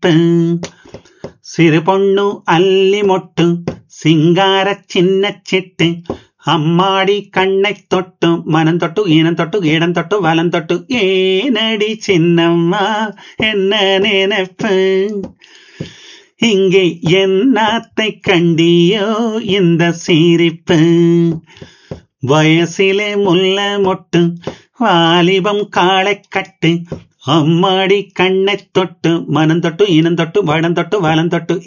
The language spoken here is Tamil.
சிரிப்பு. சிறு பொண்ணு அல்லி மொட்டு சிங்கார சின்ன சிட்டு அம்மாடி கண்ணை தொட்டு மனம் தொட்டு ஈனம் தொட்டு இடம் தொட்டு வலம் தொட்டு ஏனடி சின்னம்மா என்ன நினைப்பு. இங்கே என்னத்தை கண்டியோ இந்த சிரிப்பு. வயசிலே முல்ல மொட்டு வாலிபம் காளை கட்டு அம்மாடி கண்ணை தொட்டு மனம் தொட்டு இனம் தொட்டு வடம் தொட்டு வலம் தொட்டு